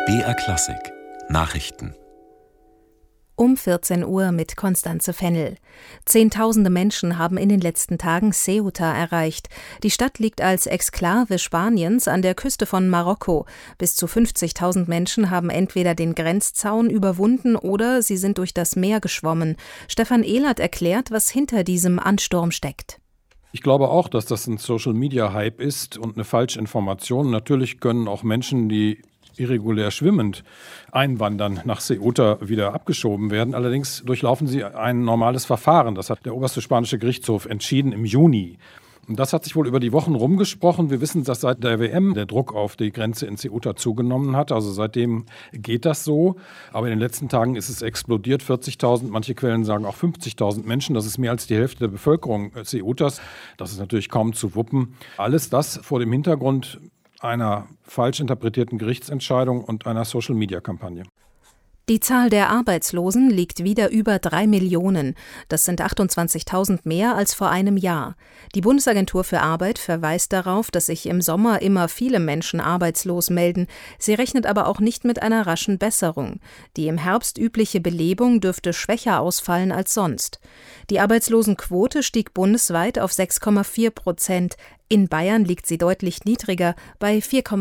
BR Klassik Nachrichten. Um 14 Uhr mit Constanze Fennel. Zehntausende Menschen haben in den letzten Tagen Ceuta erreicht. Die Stadt liegt als Exklave Spaniens an der Küste von Marokko. Bis zu 50.000 Menschen haben entweder den Grenzzaun überwunden oder sie sind durch das Meer geschwommen. Stefan Ehlert erklärt, was hinter diesem Ansturm steckt. Ich glaube auch, dass das ein Social-Media-Hype ist und eine Falschinformation. Natürlich können auch Menschen, die irregulär schwimmend einwandern, nach Ceuta wieder abgeschoben werden. Allerdings durchlaufen sie ein normales Verfahren. Das hat der oberste spanische Gerichtshof entschieden im Juni. Und das hat sich wohl über die Wochen rumgesprochen. Wir wissen, dass seit der WM der Druck auf die Grenze in Ceuta zugenommen hat. Also seitdem geht das so. Aber in den letzten Tagen ist es explodiert. 40.000, manche Quellen sagen auch 50.000 Menschen. Das ist mehr als die Hälfte der Bevölkerung Ceutas. Das ist natürlich kaum zu wuppen. Alles das vor dem Hintergrund einer falsch interpretierten Gerichtsentscheidung und einer Social-Media-Kampagne. Die Zahl der Arbeitslosen liegt wieder über 3 Millionen. Das sind 28.000 mehr als vor einem Jahr. Die Bundesagentur für Arbeit verweist darauf, dass sich im Sommer immer viele Menschen arbeitslos melden. Sie rechnet aber auch nicht mit einer raschen Besserung. Die im Herbst übliche Belebung dürfte schwächer ausfallen als sonst. Die Arbeitslosenquote stieg bundesweit auf 6,4%. In Bayern liegt sie deutlich niedriger, bei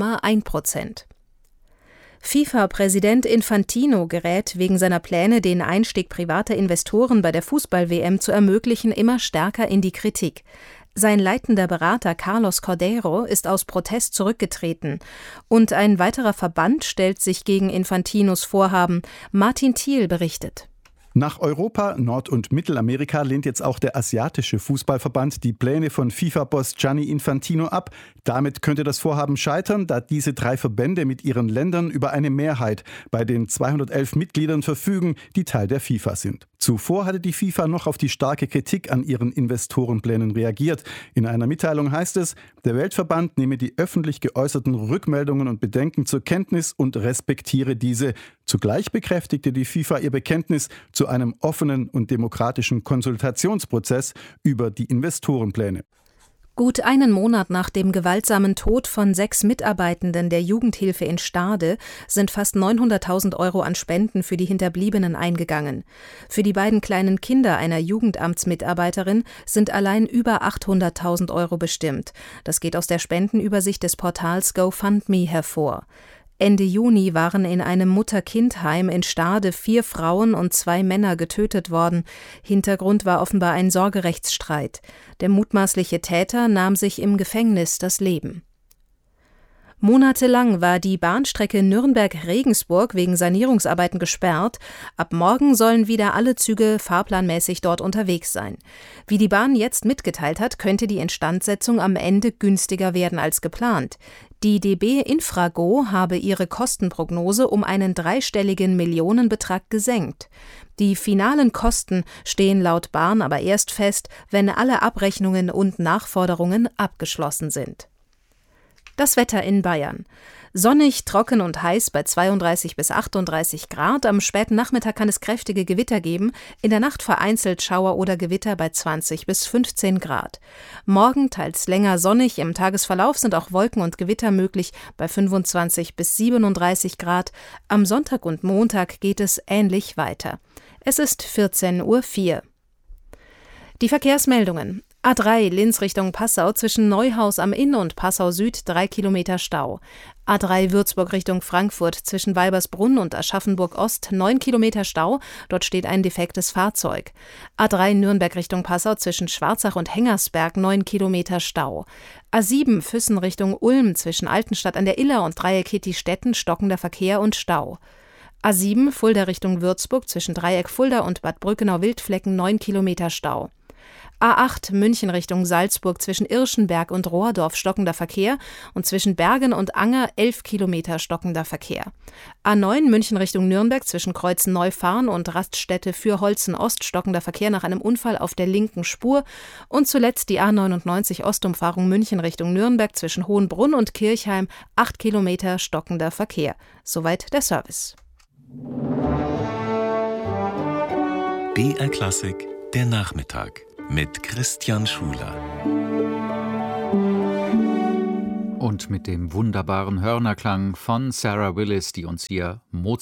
4,1%. FIFA-Präsident Infantino gerät wegen seiner Pläne, den Einstieg privater Investoren bei der Fußball-WM zu ermöglichen, immer stärker in die Kritik. Sein leitender Berater Carlos Cordeiro ist aus Protest zurückgetreten. Und ein weiterer Verband stellt sich gegen Infantinos Vorhaben. Martin Thiel berichtet. Nach Europa, Nord- und Mittelamerika lehnt jetzt auch der asiatische Fußballverband die Pläne von FIFA-Boss Gianni Infantino ab. Damit könnte das Vorhaben scheitern, da diese 3 Verbände mit ihren Ländern über eine Mehrheit bei den 211 Mitgliedern verfügen, die Teil der FIFA sind. Zuvor hatte die FIFA noch auf die starke Kritik an ihren Investorenplänen reagiert. In einer Mitteilung heißt es, der Weltverband nehme die öffentlich geäußerten Rückmeldungen und Bedenken zur Kenntnis und respektiere diese. Zugleich bekräftigte die FIFA ihr Bekenntnis zu einem offenen und demokratischen Konsultationsprozess über die Investorenpläne. Gut einen Monat nach dem gewaltsamen Tod von 6 Mitarbeitenden der Jugendhilfe in Stade sind fast 900.000 Euro an Spenden für die Hinterbliebenen eingegangen. Für die beiden kleinen Kinder einer Jugendamtsmitarbeiterin sind allein über 800.000 Euro bestimmt. Das geht aus der Spendenübersicht des Portals GoFundMe hervor. Ende Juni waren in einem Mutter-Kind-Heim in Stade 4 Frauen und 2 Männer getötet worden. Hintergrund war offenbar ein Sorgerechtsstreit. Der mutmaßliche Täter nahm sich im Gefängnis das Leben. Monatelang war die Bahnstrecke Nürnberg-Regensburg wegen Sanierungsarbeiten gesperrt. Ab morgen sollen wieder alle Züge fahrplanmäßig dort unterwegs sein. Wie die Bahn jetzt mitgeteilt hat, könnte die Instandsetzung am Ende günstiger werden als geplant. Die DB Infrago habe ihre Kostenprognose um einen 3-stelligen Millionenbetrag gesenkt. Die finalen Kosten stehen laut Bahn aber erst fest, wenn alle Abrechnungen und Nachforderungen abgeschlossen sind. Das Wetter in Bayern. Sonnig, trocken und heiß bei 32 bis 38 Grad. Am späten Nachmittag kann es kräftige Gewitter geben. In der Nacht vereinzelt Schauer oder Gewitter bei 20 bis 15 Grad. Morgen teils länger sonnig. Im Tagesverlauf sind auch Wolken und Gewitter möglich bei 25 bis 37 Grad. Am Sonntag und Montag geht es ähnlich weiter. Es ist 14:04 Uhr. Die Verkehrsmeldungen. A3 Linz Richtung Passau zwischen Neuhaus am Inn und Passau Süd 3 Kilometer Stau. A3 Würzburg Richtung Frankfurt zwischen Weibersbrunn und Aschaffenburg Ost 9 Kilometer Stau, dort steht ein defektes Fahrzeug. A3 Nürnberg Richtung Passau zwischen Schwarzach und Hengersberg 9 Kilometer Stau. A7 Füssen Richtung Ulm zwischen Altenstadt an der Iller und Dreieck Hitti-Stetten stockender Verkehr und Stau. A7 Fulda Richtung Würzburg zwischen Dreieck Fulda und Bad Brückenau-Wildflecken 9 Kilometer Stau. A8 München Richtung Salzburg zwischen Irschenberg und Rohrdorf stockender Verkehr und zwischen Bergen und Anger 11 Kilometer stockender Verkehr. A9 München Richtung Nürnberg zwischen Kreuzen-Neufahren und Raststätte für Holzen Ost stockender Verkehr nach einem Unfall auf der linken Spur und zuletzt die A99 Ostumfahrung München Richtung Nürnberg zwischen Hohenbrunn und Kirchheim 8 Kilometer stockender Verkehr. Soweit der Service. BR Klassik, der Nachmittag mit Christian Schuler. Und Und mit dem wunderbaren Hörnerklang von Sarah Willis, die uns hier Mozart